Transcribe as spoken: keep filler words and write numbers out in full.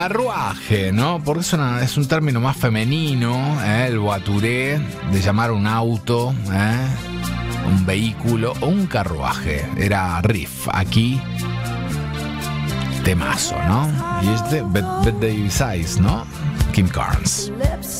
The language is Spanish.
Carruaje, ¿no? Porque es, una, es un término más femenino, ¿eh? El voiture, de llamar un auto, ¿eh? Un vehículo o un carruaje. Era riff. Aquí, temazo, ¿no? Y este, Bet Davis Eyes, ¿no? Kim Carnes.